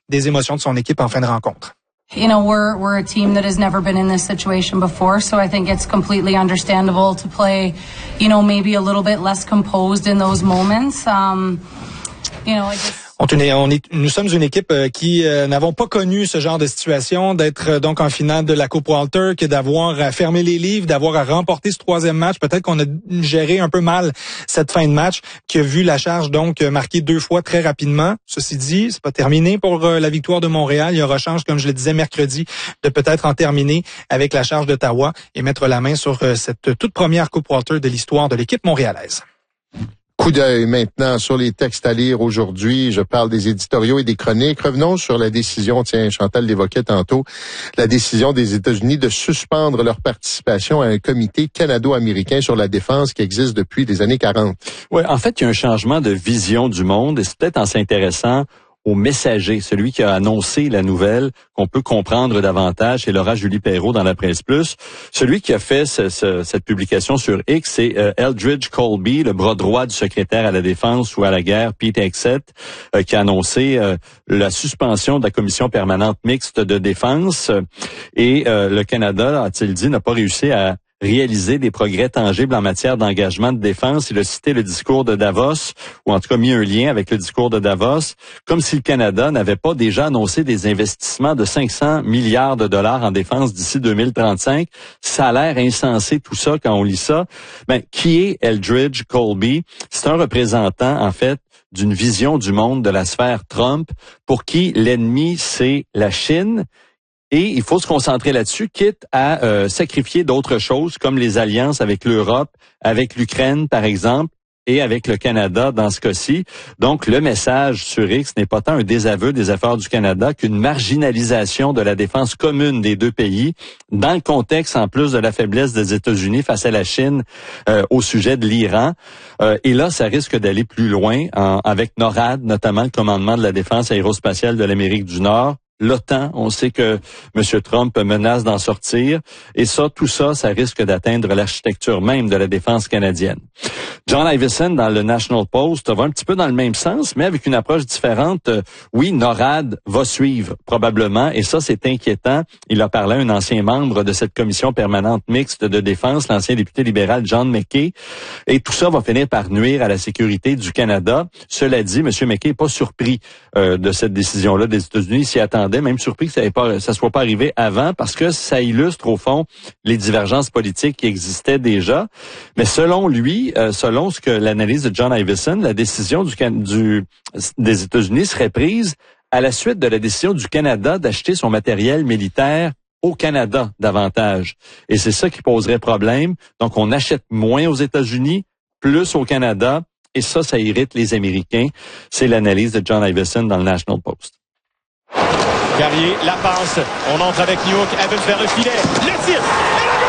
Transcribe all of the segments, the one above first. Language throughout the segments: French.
des émotions de son équipe en fin de rencontre. You know, we're a team that has never been in this situation before, so I think it's completely understandable to play, you know, maybe a little bit less composed in those moments. You know, Nous sommes une équipe qui n'avons pas connu ce genre de situation, d'être donc en finale de la Coupe Walter, que d'avoir à fermer les livres, d'avoir à remporter ce troisième match. Peut-être qu'on a géré un peu mal cette fin de match, qui a vu la charge donc marquer 2 fois très rapidement. Ceci dit, c'est pas terminé pour la victoire de Montréal. Il y aura chance, comme je le disais mercredi, de peut-être en terminer avec la charge d'Ottawa et mettre la main sur cette toute première Coupe Walter de l'histoire de l'équipe montréalaise. Coup d'œil maintenant sur les textes à lire aujourd'hui. Je parle des éditoriaux et des chroniques. Revenons sur la décision, Chantal l'évoquait tantôt, la décision des États-Unis de suspendre leur participation à un comité canado-américain sur la défense qui existe depuis les années 40. Oui, en fait, il y a un changement de vision du monde et c'est peut-être en s'intéressant au messager, celui qui a annoncé la nouvelle, qu'on peut comprendre davantage, c'est Laura Julie Perrault dans la Presse Plus. Celui qui a fait cette publication sur X, c'est Eldridge Colby, le bras droit du secrétaire à la Défense ou à la guerre, Pete Hegseth, qui a annoncé la suspension de la Commission permanente mixte de défense. Et le Canada, a-t-il dit, n'a pas réussi à réaliser des progrès tangibles en matière d'engagement de défense. Il a cité le discours de Davos, ou en tout cas mis un lien avec le discours de Davos, comme si le Canada n'avait pas déjà annoncé des investissements de 500 milliards de dollars en défense d'ici 2035. Ça a l'air insensé tout ça quand on lit ça. Qui est Eldridge Colby? C'est un représentant, en fait, d'une vision du monde de la sphère Trump, pour qui l'ennemi, c'est la Chine. Et il faut se concentrer là-dessus, quitte à sacrifier d'autres choses, comme les alliances avec l'Europe, avec l'Ukraine, par exemple, et avec le Canada dans ce cas-ci. Donc, le message sur X n'est pas tant un désaveu des affaires du Canada qu'une marginalisation de la défense commune des deux pays, dans le contexte, en plus de la faiblesse des États-Unis face à la Chine au sujet de l'Iran. Et là, ça risque d'aller plus loin avec NORAD, notamment le commandement de la défense aérospatiale de l'Amérique du Nord. L'OTAN, on sait que M. Trump menace d'en sortir. Et tout ça risque d'atteindre l'architecture même de la défense canadienne. John Ivison, dans le National Post, va un petit peu dans le même sens, mais avec une approche différente. Oui, NORAD va suivre, probablement, et ça, c'est inquiétant. Il a parlé à un ancien membre de cette commission permanente mixte de défense, l'ancien député libéral John McKay, et tout ça va finir par nuire à la sécurité du Canada. Cela dit, M. McKay n'est pas surpris de cette décision-là des États-Unis, s'y attendait, même surpris que ça soit pas arrivé avant, parce que ça illustre, au fond, les divergences politiques qui existaient déjà. Mais selon lui, selon ce que l'analyse de John Ivison, la décision des États-Unis serait prise à la suite de la décision du Canada d'acheter son matériel militaire au Canada davantage. Et c'est ça qui poserait problème. Donc, on achète moins aux États-Unis, plus au Canada, et ça irrite les Américains. C'est l'analyse de John Ivison dans le National Post. Carrier, la passe, on entre avec Newhook, Evans vers le filet, le tir, et le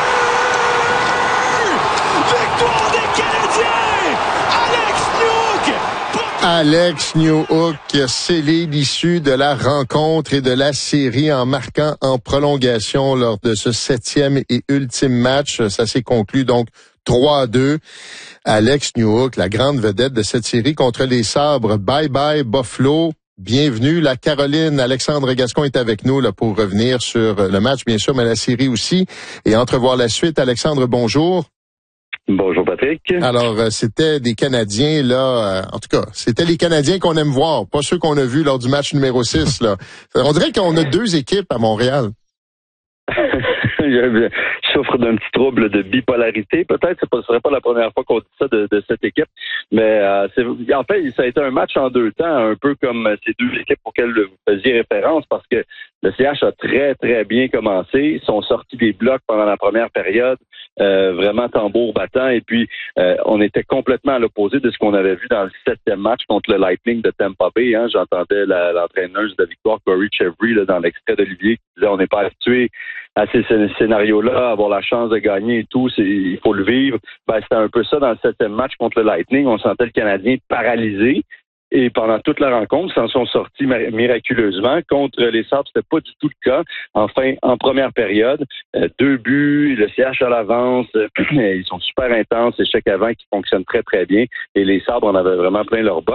but! Victoire des Canadiens! Alex Newhook qui a scellé l'issue de la rencontre et de la série en marquant en prolongation lors de ce 7e et ultime match. Ça s'est conclu donc 3-2. Alex Newhook, la grande vedette de cette série contre les Sabres. Bye bye Buffalo. Bienvenue, la Caroline. Alexandre Gascon est avec nous là pour revenir sur le match, bien sûr, mais la série aussi, et entrevoir la suite. Alexandre, bonjour. Bonjour Patrick. Alors, c'était des Canadiens, là, en tout cas, c'était les Canadiens qu'on aime voir, pas ceux qu'on a vus lors du match numéro 6, là. On dirait qu'on a deux équipes à Montréal. Je souffre d'un petit trouble de bipolarité. Peut-être ce serait pas la première fois qu'on dit ça de cette équipe, mais en fait, ça a été un match en deux temps, un peu comme ces deux équipes auxquelles vous faisiez référence, parce que le CH a très, très bien commencé. Ils sont sortis des blocs pendant la première période, vraiment tambour battant, et puis on était complètement à l'opposé de ce qu'on avait vu dans le 7e match contre le Lightning de Tampa Bay. Hein. J'entendais l'entraîneuse de la victoire, Corey Chevry, là, dans l'extrait d'Olivier, qui disait on n'est pas habitué à ces scénarios-là, avoir la chance de gagner et tout, il faut le vivre. C'était un peu ça dans le 7e match contre le Lightning. On sentait le Canadien paralysé. Et pendant toute la rencontre, ils s'en sont sortis miraculeusement. Contre les Sabres, c'était pas du tout le cas. Enfin, en première période, 2 buts, le CH à l'avance, ils sont super intenses, échec avant qui fonctionne très, très bien. Et les Sabres en avaient vraiment plein leurs bottes.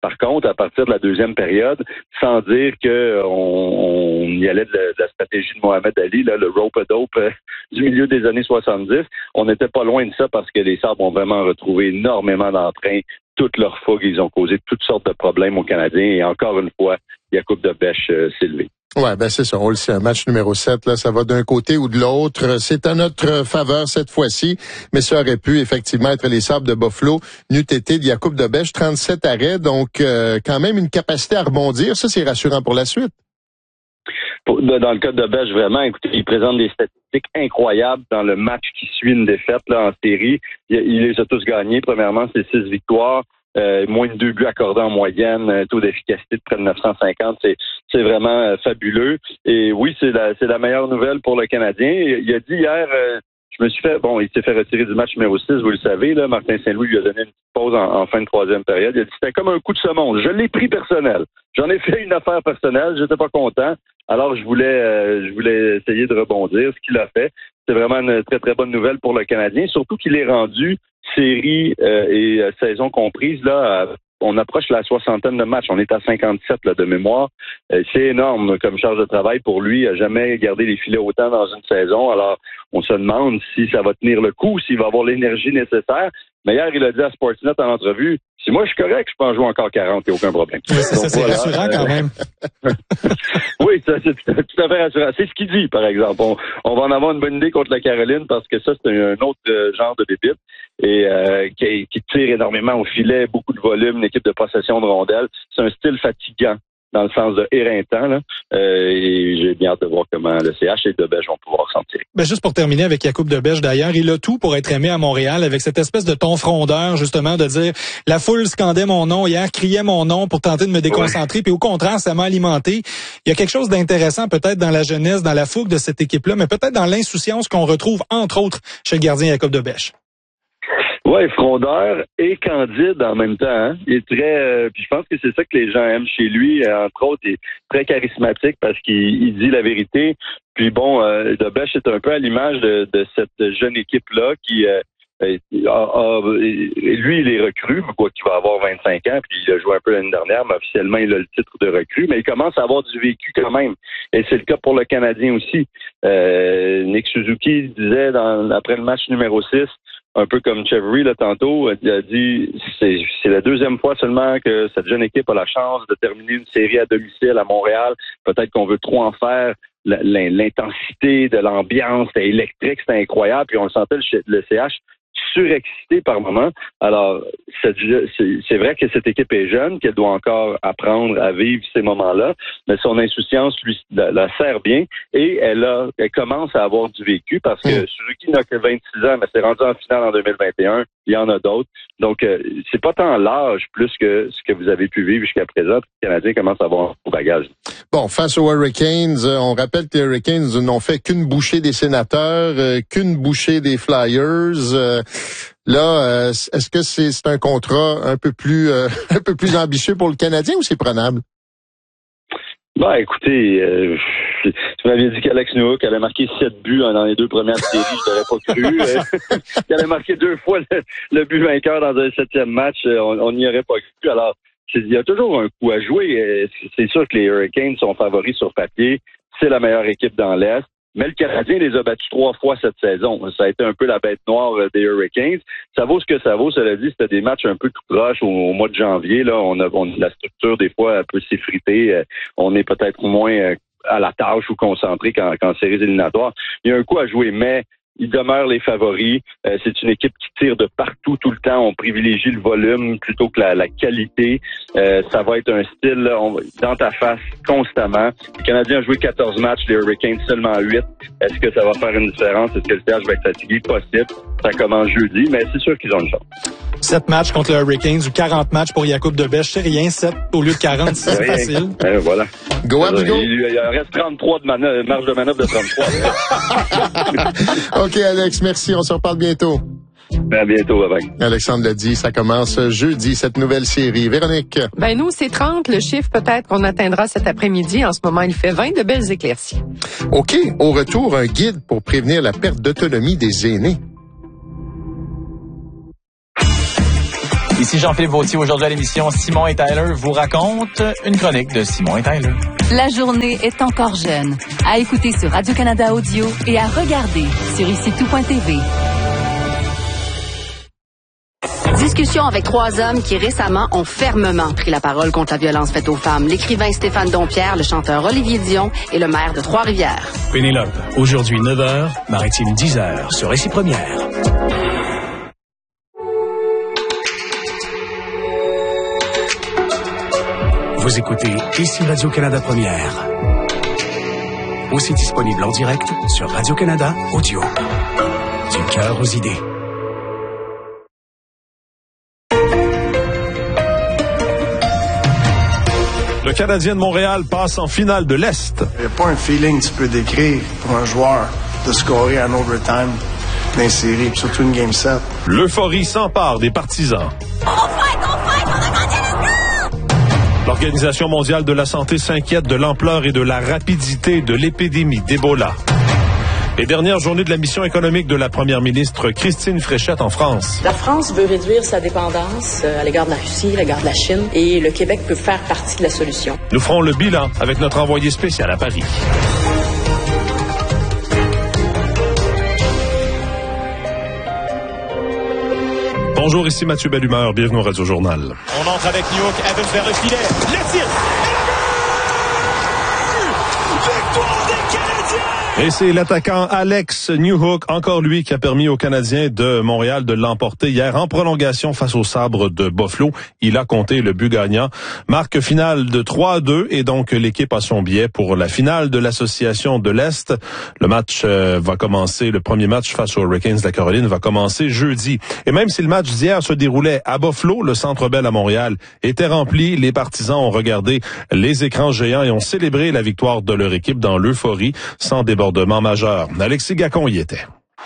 Par contre, à partir de la deuxième période, sans dire qu'on y allait de la stratégie de Mohamed Ali, là, le rope-a-dope du milieu des années 70, on n'était pas loin de ça parce que les Sabres ont vraiment retrouvé énormément d'entrain. Toute leur fougue, ils ont causé toutes sortes de problèmes aux Canadiens. Et encore une fois, Jakub de Bech s'est levé. Ouais, ben c'est ça. On le sait, un match numéro 7, là, ça va d'un côté ou de l'autre. C'est à notre faveur cette fois-ci, mais ça aurait pu effectivement être les Sabres de Buffalo, n'eût été de Jakub de Bech, 37 arrêts, donc quand même une capacité à rebondir. Ça, c'est rassurant pour la suite. Dans le cas de Bech, vraiment, écoutez, il présente des statistiques incroyables dans le match qui suit une défaite là en série. Il les a tous gagnés. Premièrement, c'est 6 victoires. Moins de 2 buts accordés en moyenne, taux d'efficacité de près de 950, c'est vraiment fabuleux. Et oui, c'est la meilleure nouvelle pour le Canadien. Il a dit hier, il s'est fait retirer du match numéro 6, vous le savez, là, Martin Saint-Louis lui a donné une petite pause en fin de troisième période. Il a dit c'était comme un coup de semonce. Je l'ai pris personnel. J'en ai fait une affaire personnelle, j'étais pas content. Alors je voulais essayer de rebondir, ce qu'il a fait. C'est vraiment une très très bonne nouvelle pour le Canadien, surtout qu'il est rendu série et saison comprise là. On approche la 60aine de matchs. On est à 57 là, de mémoire. C'est énorme comme charge de travail pour lui. Il n'a jamais gardé les filets autant dans une saison. Alors, on se demande si ça va tenir le coup, s'il va avoir l'énergie nécessaire. Mais hier, il a dit à Sportsnet en entrevue, si moi je suis correct, je peux en jouer encore 40, il n'y a aucun problème. Oui, c'est rassurant quand même. Oui, ça, c'est tout à fait rassurant. C'est ce qu'il dit, par exemple. On va en avoir une bonne idée contre la Caroline parce que ça, c'est un autre genre de bébite et qui tire énormément au filet, beaucoup de volume, une équipe de possession de rondelles. C'est un style fatigant dans le sens de éreintant, là. Et j'ai bien hâte de voir comment le CH et de Bech vont pouvoir s'en tirer. Ben juste pour terminer avec Jakub de Bech d'ailleurs, il a tout pour être aimé à Montréal avec cette espèce de ton frondeur, justement, de dire la foule scandait mon nom hier, criait mon nom pour tenter de me déconcentrer, puis au contraire, ça m'a alimenté. Il y a quelque chose d'intéressant peut-être dans la jeunesse, dans la fougue de cette équipe-là, mais peut-être dans l'insouciance qu'on retrouve, entre autres, chez le gardien Jakub de Bech. Ouais, frondeur et candide en même temps. Hein? Il est très, puis je pense que c'est ça que les gens aiment chez lui. Entre autres, il est très charismatique parce qu'il dit la vérité. Puis bon, de Bech est un peu à l'image de cette jeune équipe-là qui lui, il est recru, quoi qu'il va avoir 25 ans, puis il a joué un peu l'année dernière, mais officiellement, il a le titre de recrue, mais il commence à avoir du vécu quand même. Et c'est le cas pour le Canadien aussi. Nick Suzuki disait après le match numéro 6, un peu comme Chevery là tantôt, il a dit c'est la deuxième fois seulement que cette jeune équipe a la chance de terminer une série à domicile à Montréal. Peut-être qu'on veut trop en faire. L'intensité de l'ambiance, c'était électrique, c'était incroyable. Puis on le sentait le CH surexcité par moment. Alors, c'est vrai que cette équipe est jeune, qu'elle doit encore apprendre à vivre ces moments-là, mais son insouciance lui la sert bien et elle commence à avoir du vécu parce que Suzuki n'a que 26 ans, mais s'est rendu en finale en 2021. Il y en a d'autres. Donc, c'est pas tant l'âge plus que ce que vous avez pu vivre jusqu'à présent. Le Canadien commence à avoir un bagage. Bon, face aux Hurricanes, on rappelle que les Hurricanes n'ont fait qu'une bouchée des Sénateurs, qu'une bouchée des Flyers. Là, est-ce que c'est un contrat un peu plus ambitieux pour le Canadien ou c'est prenable? Ben, écoutez, tu m'avais dit qu'Alex Newhook allait marquer 7 buts dans les 2 premières séries, je l'aurais pas cru. Qu'il allait marquer 2 fois le but vainqueur dans un 7e match, on n'y aurait pas cru. Alors, il y a toujours un coup à jouer. C'est sûr que les Hurricanes sont favoris sur papier. C'est la meilleure équipe dans l'Est. Mais le Canadien les a battus 3 fois cette saison. Ça a été un peu la bête noire des Hurricanes. Ça vaut ce que ça vaut. Cela dit, c'était des matchs un peu tout croche au mois de janvier. Là, on a la structure des fois un peu s'effriter. On est peut-être moins à la tâche ou concentré qu'en séries éliminatoires. Il y a un coup à jouer, mais ils demeurent les favoris. C'est une équipe qui tire de partout tout le temps. On privilégie le volume plutôt que la qualité. Ça va être un style dans ta face constamment. Les Canadiens ont joué 14 matchs, les Hurricanes seulement 8. Est-ce que ça va faire une différence? Est-ce que le CH va être fatigué? Possible. Ça commence jeudi, mais c'est sûr qu'ils ont une chance. 7 matchs contre les Hurricanes ou 40 matchs pour Jakub de Bech, c'est rien. 7 au lieu de 40, c'est facile. Voilà. Go up, go! Il reste 33 de marge de manœuvre de 33. OK, Alex, merci. On se reparle bientôt. À bientôt, bye-bye. Alexandre l'a dit, ça commence jeudi, cette nouvelle série. Véronique? Ben nous, c'est 30, le chiffre peut-être qu'on atteindra cet après-midi. En ce moment, il fait 20, de belles éclaircies. OK, au retour, un guide pour prévenir la perte d'autonomie des aînés. Ici Jean-Philippe Vautier. Aujourd'hui à l'émission Simon et Tyler vous racontent une chronique de Simon et Tyler. La journée est encore jeune. À écouter sur Radio-Canada Audio et à regarder sur ici-tout.tv. Discussion avec 3 hommes qui récemment ont fermement pris la parole contre la violence faite aux femmes. L'écrivain Stéphane Dompierre, le chanteur Olivier Dion et le maire de Trois-Rivières. Pénélope, aujourd'hui 9h, Maritime 10h sur Ici Première. Vous écoutez Ici Radio-Canada Première. Aussi disponible en direct sur Radio-Canada Audio. Du cœur aux idées. Le Canadien de Montréal passe en finale de l'Est. Il n'y a pas un feeling que tu peux décrire pour un joueur de scorer en overtime dans une série, surtout une Game 7. L'euphorie s'empare des partisans. On fight, on a gagné, let's go! L'Organisation mondiale de la santé s'inquiète de l'ampleur et de la rapidité de l'épidémie d'Ebola. Les dernières journées de la mission économique de la première ministre Christine Fréchette en France. La France veut réduire sa dépendance à l'égard de la Russie, à l'égard de la Chine, et le Québec peut faire partie de la solution. Nous ferons le bilan avec notre envoyé spécial à Paris. Bonjour, ici Mathieu Bellumeur. Bienvenue au Radio Journal. On entre avec Newhook, Evans vers le filet. Le tir! Victoire des Canadiens! Et c'est l'attaquant Alex Newhook, encore lui, qui a permis aux Canadiens de Montréal de l'emporter hier en prolongation face aux Sabres de Buffalo. Il a compté le but gagnant. Marque finale de 3-2 et donc l'équipe a son billet pour la finale de l'Association de l'Est. Le match va commencer, le premier match face aux Hurricanes de la Caroline va commencer jeudi. Et même si le match d'hier se déroulait à Buffalo, le Centre Bell à Montréal était rempli. Les partisans ont regardé les écrans géants et ont célébré la victoire de leur équipe dans l'euphorie sans débordement majeur. Alexis Gacon y était.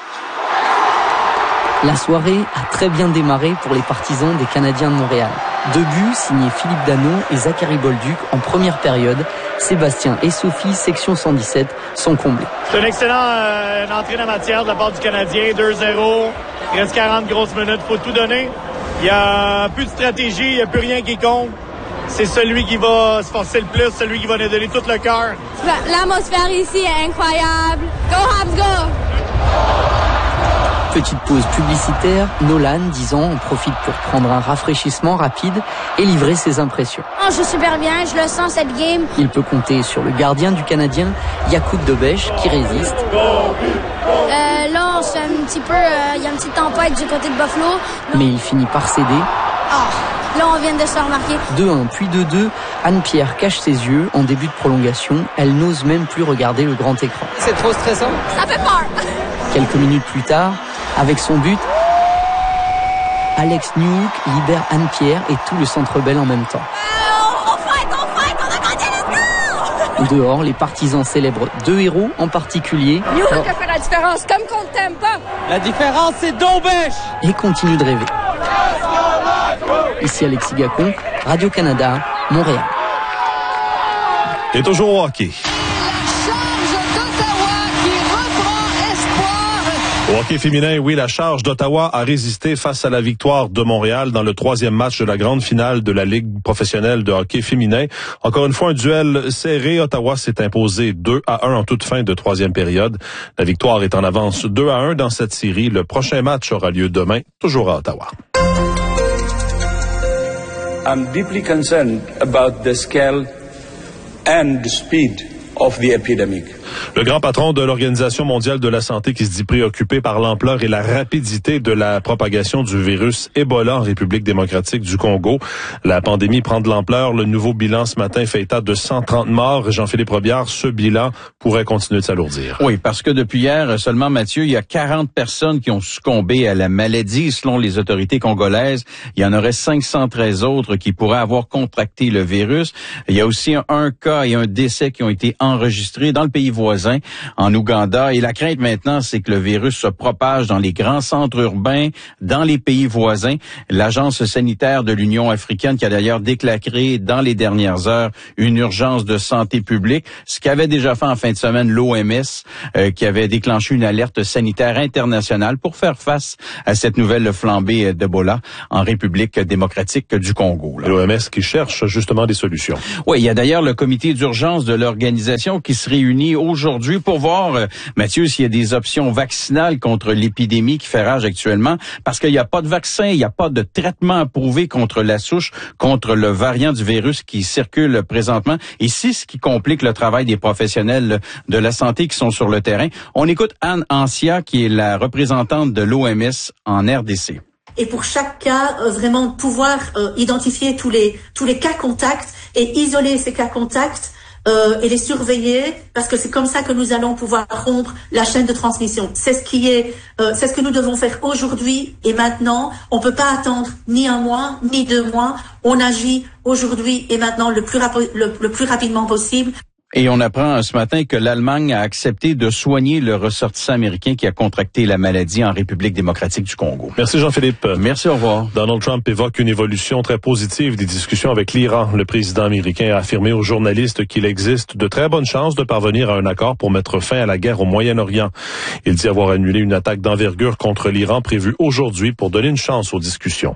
La soirée a très bien démarré pour les partisans des Canadiens de Montréal. 2 buts signés Philippe Danault et Zachary Bolduc en première période. Sébastien et Sophie, section 117, sont comblés. C'est une excellente entrée en matière de la part du Canadien. 2-0, il reste 40 grosses minutes, il faut tout donner. Il n'y a plus de stratégie, il n'y a plus rien qui compte. C'est celui qui va se forcer le plus, celui qui va nous donner tout le cœur. L'atmosphère ici est incroyable. Go Habs, go! Petite pause publicitaire, Nolan, 10 ans, en profite pour prendre un rafraîchissement rapide et livrer ses impressions. Oh, je suis super bien, je le sens cette game. Il peut compter sur le gardien du Canadien, Jakub Dobeš, qui résiste. Là, c'est un petit peu, il y a une petite tempête du côté de Buffalo. Mais il finit par céder. Là, on vient de se remarquer. 2-1, puis 2-2. Anne-Pierre cache ses yeux en début de prolongation. Elle n'ose même plus regarder le grand écran. C'est trop stressant. Ça fait peur. Quelques minutes plus tard, avec son but, Alex Newhook libère Anne-Pierre et tout le Centre Bell en même temps. On fight, on a gagné, let's go! Dehors, les partisans célèbrent 2 héros en particulier. Newhook a fait la différence, comme qu'on t'aime pas. La différence, c'est Dombèche! Et continue de rêver. Ici Alexis Gacon, Radio-Canada, Montréal. Et toujours au hockey. Au hockey féminin, oui, la Charge d'Ottawa a résisté face à la victoire de Montréal dans le 3e match de la grande finale de la Ligue professionnelle de hockey féminin. Encore une fois, un duel serré. Ottawa s'est imposé 2-1 en toute fin de 3e période. La victoire est en avance 2-1 dans cette série. Le prochain match aura lieu demain, toujours à Ottawa. I'm deeply concerned about the scale and the speed of the epidemic. Le grand patron de l'Organisation mondiale de la santé qui se dit préoccupé par l'ampleur et la rapidité de la propagation du virus Ebola en République démocratique du Congo. La pandémie prend de l'ampleur. Le nouveau bilan ce matin fait état de 130 morts. Jean-Philippe Robillard, ce bilan pourrait continuer de s'alourdir. Oui, parce que depuis hier seulement, Mathieu, il y a 40 personnes qui ont succombé à la maladie selon les autorités congolaises. Il y en aurait 513 autres qui pourraient avoir contracté le virus. Il y a aussi un cas et un décès qui ont été enregistrés dans le pays voisin, en Ouganda. Et la crainte maintenant, c'est que le virus se propage dans les grands centres urbains, dans les pays voisins. L'Agence sanitaire de l'Union africaine qui a d'ailleurs déclaré dans les dernières heures une urgence de santé publique, ce qu'avait déjà fait en fin de semaine l'OMS, qui avait déclenché une alerte sanitaire internationale pour faire face à cette nouvelle flambée d'Ebola en République démocratique du Congo. L'OMS qui cherche justement des solutions. Oui, il y a d'ailleurs le comité d'urgence de l'organisation qui se réunit aujourd'hui pour voir, Mathieu, s'il y a des options vaccinales contre l'épidémie qui fait rage actuellement, parce qu'il n'y a pas de vaccin, il n'y a pas de traitement approuvé contre la souche, contre le variant du virus qui circule présentement. Et c'est ce qui complique le travail des professionnels de la santé qui sont sur le terrain. On écoute Anne Ancia, qui est la représentante de l'OMS en RDC. Et pour chaque cas, vraiment pouvoir identifier tous les cas contacts et isoler ces cas contacts et les surveiller, parce que c'est comme ça que nous allons pouvoir rompre la chaîne de transmission. C'est ce que nous devons faire aujourd'hui et maintenant. On peut pas attendre ni 1 mois, ni 2 mois. On agit aujourd'hui et maintenant le plus rapidement possible. Et on apprend ce matin que l'Allemagne a accepté de soigner le ressortissant américain qui a contracté la maladie en République démocratique du Congo. Merci Jean-Philippe. Merci, au revoir. Donald Trump évoque une évolution très positive des discussions avec l'Iran. Le président américain a affirmé aux journalistes qu'il existe de très bonnes chances de parvenir à un accord pour mettre fin à la guerre au Moyen-Orient. Il dit avoir annulé une attaque d'envergure contre l'Iran prévue aujourd'hui pour donner une chance aux discussions.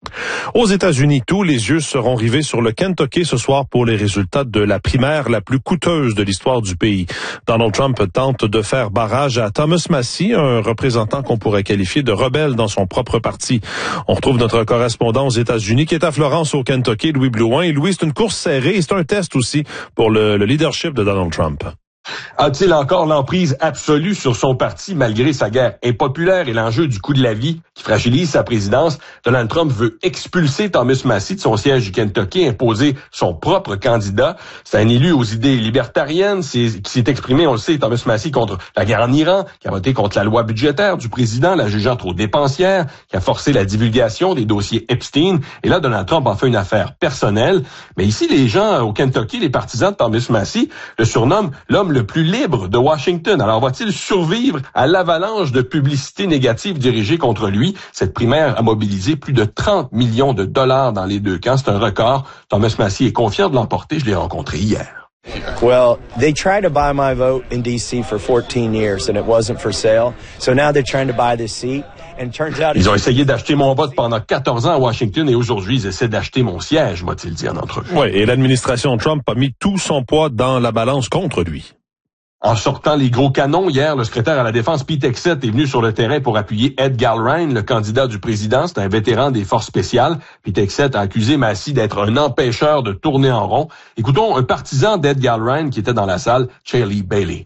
Aux États-Unis, tous les yeux seront rivés sur le Kentucky ce soir pour les résultats de la primaire la plus coûteuse de l'histoire du pays. Donald Trump tente de faire barrage à Thomas Massie, un représentant qu'on pourrait qualifier de rebelle dans son propre parti. On retrouve notre correspondant aux États-Unis qui est à Florence au Kentucky, Louis Blouin. Et Louis, c'est une course serrée et c'est un test aussi pour le leadership de Donald Trump. A-t-il encore l'emprise absolue sur son parti malgré sa guerre impopulaire et l'enjeu du coût de la vie qui fragilise sa présidence? Donald Trump veut expulser Thomas Massie de son siège du Kentucky, imposer son propre candidat. C'est un élu aux idées libertariennes qui s'est exprimé, on le sait, Thomas Massie, contre la guerre en Iran, qui a voté contre la loi budgétaire du président, la jugeant trop dépensière, qui a forcé la divulgation des dossiers Epstein. Et là, Donald Trump a fait une affaire personnelle. Mais ici, les gens au Kentucky, les partisans de Thomas Massie, le surnomment l'homme le plus libre de Washington. Alors, va-t-il survivre à l'avalanche de publicité négative dirigée contre lui? Cette primaire a mobilisé plus de 30 millions de dollars dans les deux camps. C'est un record. Thomas Massie est confiant de l'emporter. Je l'ai rencontré hier. Well, they tried to buy my vote in D.C. for 14 years and it wasn't for sale. So now they're trying to buy this seat. Ils ont essayé d'acheter mon vote pendant 14 ans à Washington et aujourd'hui, ils essaient d'acheter mon siège, m'a-t-il dit en entrevue. Oui, et l'administration Trump a mis tout son poids dans la balance contre lui. En sortant les gros canons, hier, le secrétaire à la Défense, Pete Hegseth, est venu sur le terrain pour appuyer Ed Gallrein, le candidat du président. C'est un vétéran des forces spéciales. Pete Hegseth a accusé Massie d'être un empêcheur de tourner en rond. Écoutons un partisan d'Ed Gallrein qui était dans la salle, Shaylee Bailey.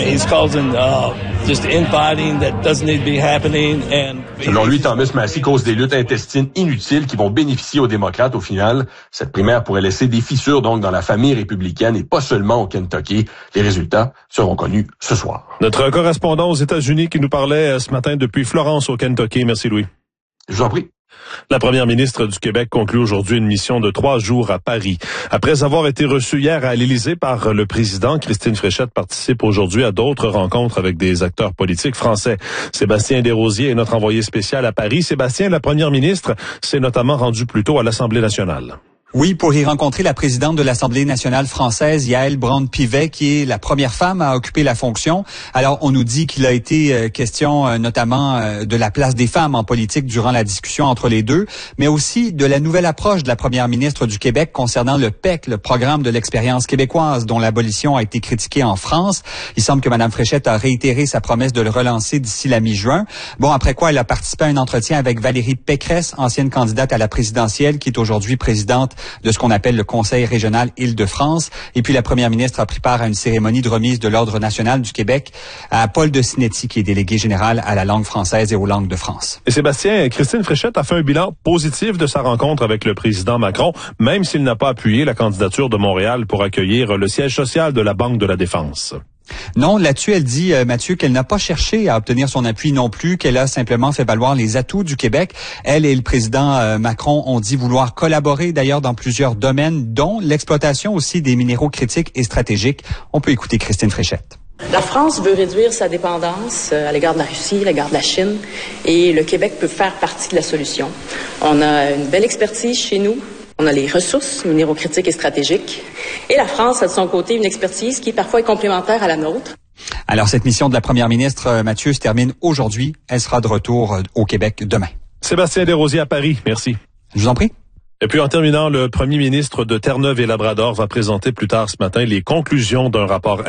Selon lui, Thomas Massie cause des luttes intestines inutiles qui vont bénéficier aux démocrates au final. Cette primaire pourrait laisser des fissures donc dans la famille républicaine et pas seulement au Kentucky. Les résultats seront connus ce soir. Notre correspondant aux États-Unis qui nous parlait ce matin depuis Florence au Kentucky. Merci Louis. Je vous en prie. La première ministre du Québec conclut aujourd'hui une mission de 3 jours à Paris. Après avoir été reçue hier à l'Élysée par le président, Christine Fréchette participe aujourd'hui à d'autres rencontres avec des acteurs politiques français. Sébastien Desrosiers est notre envoyé spécial à Paris. Sébastien, la première ministre s'est notamment rendue plus tôt à l'Assemblée nationale. Oui, pour y rencontrer la présidente de l'Assemblée nationale française, Yaël Braun-Pivet, qui est la première femme à occuper la fonction. Alors, on nous dit qu'il a été question notamment de la place des femmes en politique durant la discussion entre les deux, mais aussi de la nouvelle approche de la première ministre du Québec concernant le PEC, le programme de l'expérience québécoise, dont l'abolition a été critiquée en France. Il semble que Mme Fréchette a réitéré sa promesse de le relancer d'ici la mi-juin. Bon, après quoi, elle a participé à un entretien avec Valérie Pécresse, ancienne candidate à la présidentielle, qui est aujourd'hui présidente de ce qu'on appelle le Conseil régional Île-de-France. Et puis la première ministre a pris part à une cérémonie de remise de l'Ordre national du Québec à Paul de Sinetti, qui est délégué général à la langue française et aux langues de France. Et Sébastien, Christine Fréchette a fait un bilan positif de sa rencontre avec le président Macron, même s'il n'a pas appuyé la candidature de Montréal pour accueillir le siège social de la Banque de la Défense. Non, là-dessus, elle dit, Mathieu, qu'elle n'a pas cherché à obtenir son appui non plus, qu'elle a simplement fait valoir les atouts du Québec. Elle et le président Macron ont dit vouloir collaborer d'ailleurs dans plusieurs domaines, dont l'exploitation aussi des minéraux critiques et stratégiques. On peut écouter Christine Fréchette. La France veut réduire sa dépendance à l'égard de la Russie, à l'égard de la Chine, et le Québec peut faire partie de la solution. On a une belle expertise chez nous. On a les ressources minéraux-critiques et stratégiques. Et la France a de son côté une expertise qui parfois est complémentaire à la nôtre. Alors, cette mission de la première ministre, Mathieu, se termine aujourd'hui. Elle sera de retour au Québec demain. Sébastien Desrosiers à Paris. Merci. Je vous en prie. Et puis en terminant, le premier ministre de Terre-Neuve et Labrador va présenter plus tard ce matin les conclusions d'un rapport